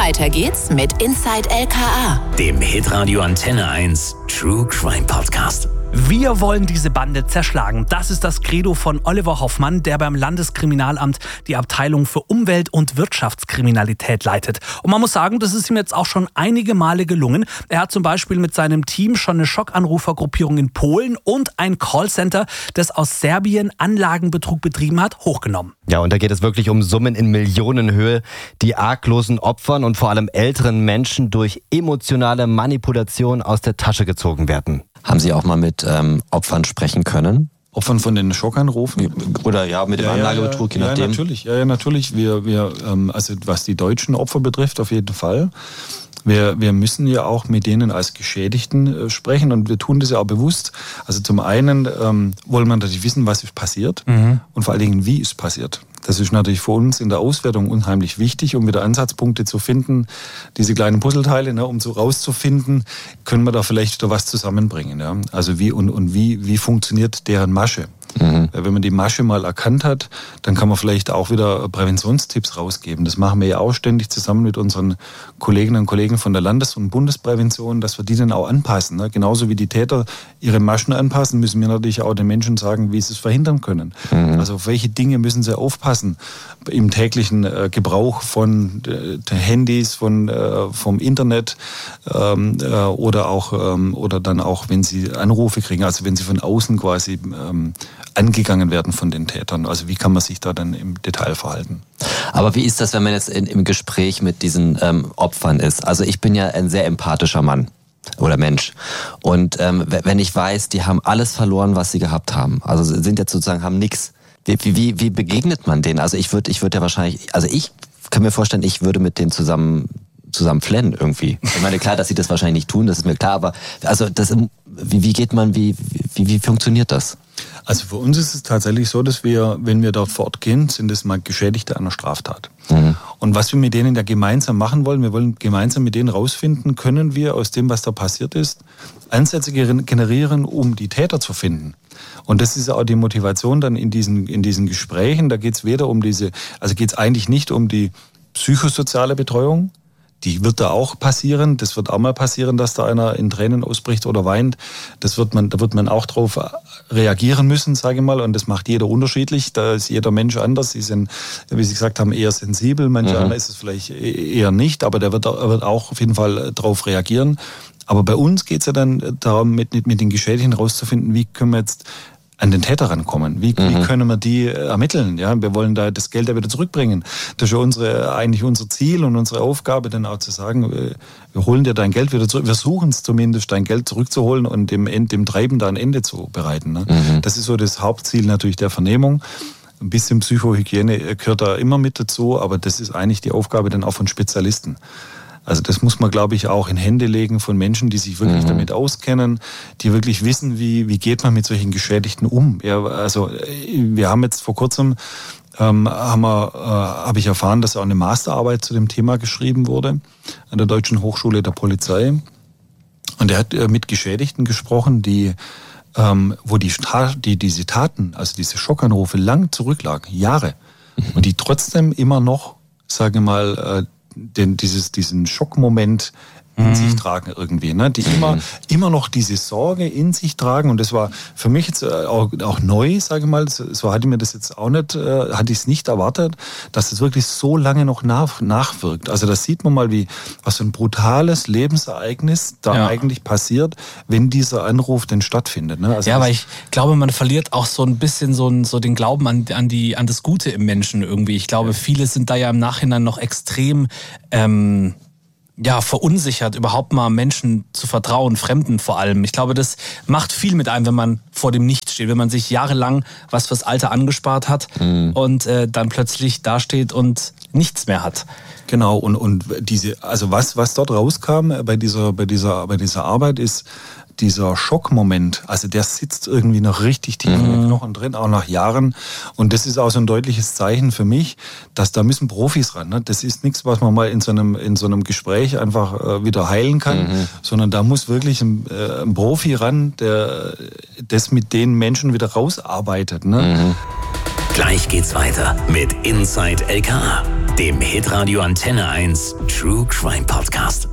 Weiter geht's mit Inside LKA, dem Hitradio Antenne 1 True Crime Podcast. Wir wollen diese Bande zerschlagen. Das ist das Credo von Oliver Hoffmann, der beim Landeskriminalamt die Abteilung für Umwelt- und Wirtschaftskriminalität leitet. Und man muss sagen, das ist ihm jetzt auch schon einige Male gelungen. Er hat zum Beispiel mit seinem Team schon eine Schockanrufergruppierung in Polen und ein Callcenter, das aus Serbien Anlagenbetrug betrieben hat, hochgenommen. Ja, und da geht es wirklich um Summen in Millionenhöhe, die arglosen Opfern und vor allem älteren Menschen durch emotionale Manipulation aus der Tasche gezogen werden. Haben Sie auch mal mit Opfern sprechen können? Opfern von den Schockanrufen? Oder ja, mit dem Anlagebetrug, je nachdem? Ja, natürlich. Wir also was die deutschen Opfer betrifft, auf jeden Fall. Wir müssen ja auch mit denen als Geschädigten sprechen und wir tun das ja auch bewusst. Also zum einen wollen wir natürlich wissen, was ist passiert und vor allen Dingen, wie ist passiert. Das ist natürlich für uns in der Auswertung unheimlich wichtig, um wieder Ansatzpunkte zu finden, diese kleinen Puzzleteile, ne, um so rauszufinden, können wir da vielleicht wieder was zusammenbringen. Ja? Also wie funktioniert deren Masche? Wenn man die Masche mal erkannt hat, dann kann man vielleicht auch wieder Präventionstipps rausgeben. Das machen wir ja auch ständig zusammen mit unseren Kolleginnen und Kollegen von der Landes- und Bundesprävention, dass wir die dann auch anpassen. Ne? Genauso wie die Täter ihre Maschen anpassen, müssen wir natürlich auch den Menschen sagen, wie sie es verhindern können. Also auf welche Dinge müssen sie aufpassen im täglichen Gebrauch von Handys, vom Internet oder dann auch, wenn sie Anrufe kriegen, also wenn sie von außen quasi angegangen werden von den Tätern. Also wie kann man sich da dann im Detail verhalten? Aber wie ist das, wenn man jetzt im Gespräch mit diesen Opfern ist? Also ich bin ja ein sehr empathischer Mann oder Mensch. Und wenn ich weiß, die haben alles verloren, was sie gehabt haben, also sind jetzt sozusagen, haben nichts. Wie begegnet man denen? Also ich würde ja wahrscheinlich, also ich kann mir vorstellen, ich würde mit denen zusammen flennen irgendwie. Ich meine, klar, dass sie das wahrscheinlich nicht tun, das ist mir klar, aber also wie geht man, wie funktioniert das? Also für uns ist es tatsächlich so, dass wir, wenn wir dort vor Ort gehen, sind es mal Geschädigte einer Straftat. Und was wir mit denen ja gemeinsam machen wollen, wir wollen gemeinsam mit denen rausfinden, können wir aus dem, was da passiert ist, Ansätze generieren, um die Täter zu finden. Und das ist auch die Motivation dann in diesen Gesprächen. Da geht es weder geht es eigentlich nicht um die psychosoziale Betreuung. Die wird da auch passieren. Das wird auch mal passieren, dass da einer in Tränen ausbricht oder weint. Da wird man auch drauf reagieren müssen, sage ich mal. Und das macht jeder unterschiedlich. Da ist jeder Mensch anders. Sie sind, wie Sie gesagt haben, eher sensibel. Manche andere ist es vielleicht eher nicht. Aber der wird auch auf jeden Fall drauf reagieren. Aber bei uns geht es ja dann darum, mit den Geschädigten rauszufinden, wie können wir jetzt an den Täter rankommen. Wie können wir die ermitteln? Ja, wir wollen da das Geld ja wieder zurückbringen. Das ist ja eigentlich unser Ziel und unsere Aufgabe, dann auch zu sagen, wir holen dir dein Geld wieder zurück. Wir suchen es zumindest, dein Geld zurückzuholen und dem Treiben da ein Ende zu bereiten. Ne? Das ist so das Hauptziel natürlich der Vernehmung. Ein bisschen Psychohygiene gehört da immer mit dazu, aber das ist eigentlich die Aufgabe dann auch von Spezialisten. Also das muss man, glaube ich, auch in Hände legen von Menschen, die sich wirklich damit auskennen, die wirklich wissen, wie geht man mit solchen Geschädigten um. Ja, also wir haben jetzt vor kurzem, habe ich erfahren, dass auch eine Masterarbeit zu dem Thema geschrieben wurde an der Deutschen Hochschule der Polizei. Und er hat mit Geschädigten gesprochen, wo diese Taten, also diese Schockanrufe lang zurücklagen, Jahre. Und die trotzdem immer noch, sage ich mal, diesen Schockmoment in sich tragen irgendwie, ne? Die immer noch diese Sorge in sich tragen und das war für mich jetzt auch neu, sage ich mal, so hatte mir das jetzt auch nicht, hatte ich es nicht erwartet, dass es wirklich so lange noch nachwirkt. Also das sieht man mal, was für ein brutales Lebensereignis da eigentlich passiert, wenn dieser Anruf denn stattfindet. Ne? Also weil ich glaube, man verliert auch so ein bisschen so den Glauben an das Gute im Menschen irgendwie. Ich glaube, viele sind da ja im Nachhinein noch extrem verunsichert, überhaupt mal Menschen zu vertrauen, Fremden vor allem. Ich glaube, das macht viel mit einem, wenn man vor dem Nichts steht, wenn man sich jahrelang was fürs Alter angespart hat und dann plötzlich dasteht und nichts mehr hat. Genau, und was dort rauskam bei dieser Arbeit ist dieser Schockmoment, also der sitzt irgendwie noch richtig tief in den Knochen drin, auch nach Jahren. Und das ist auch so ein deutliches Zeichen für mich, dass da müssen Profis ran. Ne? Das ist nichts, was man mal in so einem Gespräch einfach wieder heilen kann, sondern da muss wirklich ein Profi ran, der das mit den Menschen wieder rausarbeitet. Ne? Gleich geht's weiter mit Inside LKA. dem Hitradio Antenne 1 True Crime Podcast.